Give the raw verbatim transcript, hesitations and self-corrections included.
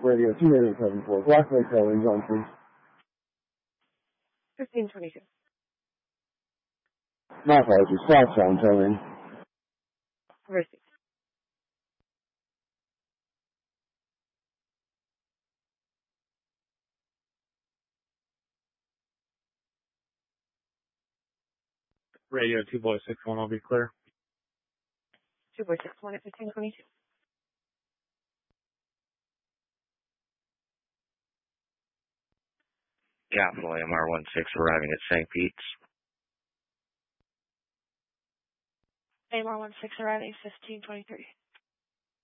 Radio two eight seven four, Black Lake Calling Junction. fifteen twenty-two. My apologies, Foxhound Towing. Receipt. Radio two boy six one will be clear. two boy six one at fifteen twenty-two. Capital M R one six arriving at Saint Pete's. A M R one six arriving fifteen twenty-three.